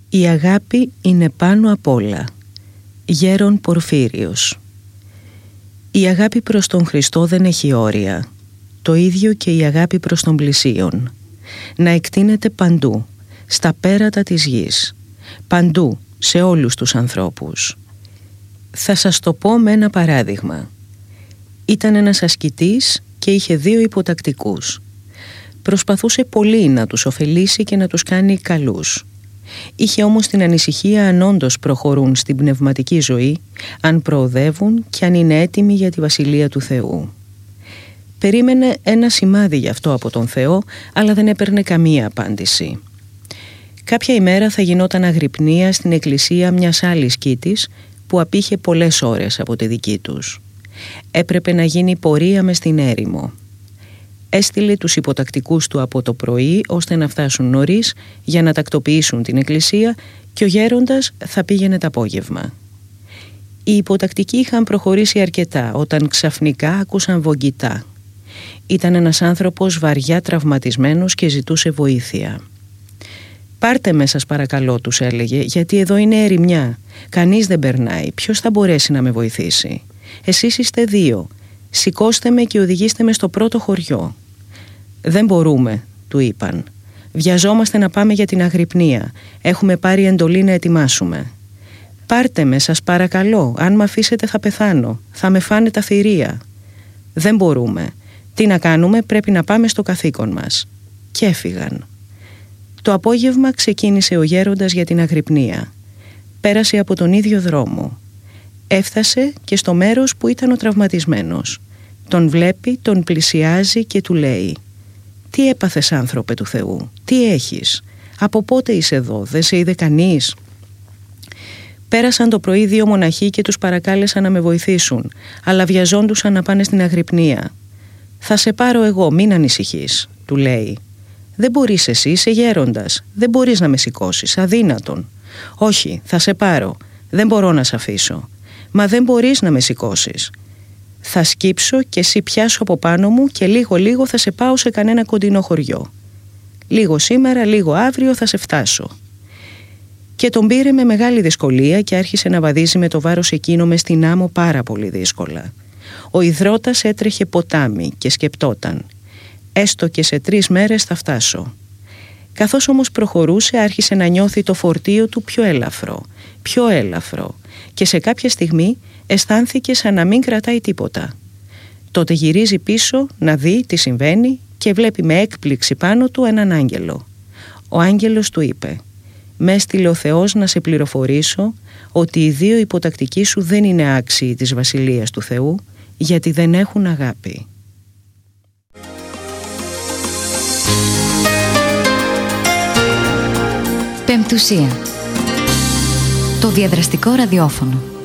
Η αγάπη είναι πάνω απ' όλα. Γέρον Πορφύριος. Η αγάπη προς τον Χριστό δεν έχει όρια. Το ίδιο και η αγάπη προς τον πλησίον. Να εκτείνεται παντού, στα πέρατα της γης. Παντού, σε όλους τους ανθρώπους. Θα σας το πω με ένα παράδειγμα. Ήταν ένας ασκητής και είχε 2 υποτακτικούς. Προσπαθούσε πολύ να τους ωφελήσει και να τους κάνει καλούς. Είχε όμως την ανησυχία αν όντως προχωρούν στην πνευματική ζωή, αν προοδεύουν και αν είναι έτοιμοι για τη Βασιλεία του Θεού. Περίμενε ένα σημάδι γι' αυτό από τον Θεό, αλλά δεν έπαιρνε καμία απάντηση. Κάποια ημέρα θα γινόταν αγρυπνία στην εκκλησία μιας άλλης κήτης που απήχε πολλές ώρες από τη δική τους. Έπρεπε να γίνει πορεία μες στην έρημο. Έστειλε τους υποτακτικούς του από το πρωί ώστε να φτάσουν νωρίς για να τακτοποιήσουν την εκκλησία και ο γέροντας θα πήγαινε το απόγευμα. Οι υποτακτικοί είχαν προχωρήσει αρκετά όταν ξαφνικά άκουσαν βογγητά. Ήταν ένας άνθρωπος βαριά τραυματισμένος και ζητούσε βοήθεια. «Πάρτε με σας παρακαλώ», τους έλεγε, «γιατί εδώ είναι ερημιά. Κανείς δεν περνάει. Ποιος θα μπορέσει να με βοηθήσει? Εσείς είστε 2. Σηκώστε με και οδηγήστε με στο πρώτο χωριό». «Δεν μπορούμε», του είπαν. «Βιαζόμαστε να πάμε για την αγρυπνία. Έχουμε πάρει εντολή να ετοιμάσουμε». «Πάρτε με σας παρακαλώ. Αν με αφήσετε θα πεθάνω. Θα με φάνε τα θηρία». «Δεν μπορούμε. Τι να κάνουμε, πρέπει να πάμε στο καθήκον μας». Και έφυγαν. Το απόγευμα ξεκίνησε ο γέροντας για την αγρυπνία. Πέρασε από τον ίδιο δρόμο. Έφτασε και στο μέρος που ήταν ο τραυματισμένος. Τον βλέπει, τον πλησιάζει και του λέει: «Τι έπαθες, άνθρωπε του Θεού? Τι έχεις? Από πότε είσαι εδώ? Δεν σε είδε κανείς?» «Πέρασαν το πρωί 2 μοναχοί και τους παρακάλεσαν να με βοηθήσουν, αλλά βιαζόντουσαν να πάνε στην αγρυπνία». «Θα σε πάρω εγώ, μην ανησυχείς», του λέει. «Δεν μπορείς εσύ, είσαι γέροντας. Δεν μπορείς να με σηκώσεις, αδύνατον». «Όχι, θα σε πάρω. Δεν μπορώ να σε αφήσω». «Μα δεν μπορείς να με σηκώσεις». «Θα σκύψω και εσύ πιάσω από πάνω μου και λίγο θα σε πάω σε κανένα κοντινό χωριό. Λίγο σήμερα, λίγο αύριο θα σε φτάσω». Και τον πήρε με μεγάλη δυσκολία και άρχισε να βαδίζει με το βάρος εκείνο μες στην άμμο πάρα πολύ δύσκολα. Ο υδρότας έτρεχε ποτάμι και σκεπτόταν: «Έστω και σε 3 μέρες θα φτάσω». Καθώς όμως προχωρούσε, άρχισε να νιώθει το φορτίο του πιο έλαφρο και σε κάποια στιγμή αισθάνθηκε σαν να μην κρατάει τίποτα. Τότε γυρίζει πίσω να δει τι συμβαίνει και βλέπει με έκπληξη πάνω του έναν άγγελο. Ο άγγελος του είπε: «Με έστειλε ο Θεός να σε πληροφορήσω ότι οι 2 υποτακτικοί σου δεν είναι άξιοι της Βασιλείας του Θεού, γιατί δεν έχουν αγάπη». Πεμπτουσία. Το διαδραστικό ραδιόφωνο.